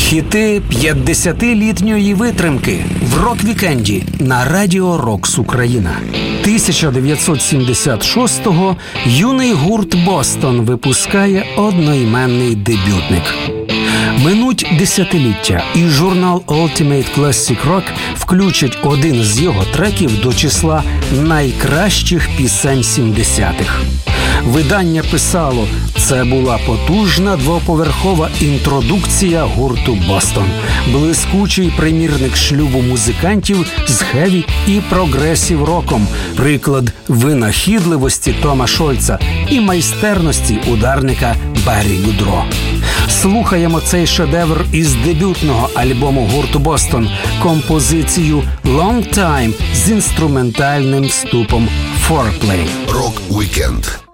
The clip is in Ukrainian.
Хіти 50-літньої витримки в рок-вікенді на Радіо Рокс Україна. 1976-го юний гурт «Бостон» випускає одноіменний дебютник. Минуть десятиліття, і журнал Ultimate Classic Rock включить один з його треків до числа найкращих пісень 70-х. Видання писало, це була потужна двоповерхова інтродукція гурту «Бостон», блискучий примірник шлюбу музикантів з хеві і прогресів-роком, приклад винахідливості Тома Шольца і майстерності ударника Баррі Гудро. Слухаємо цей шедевр із дебютного альбому гурту «Бостон», композицію «Long Time» з інструментальним вступом «Foreplay». Рок-вікенд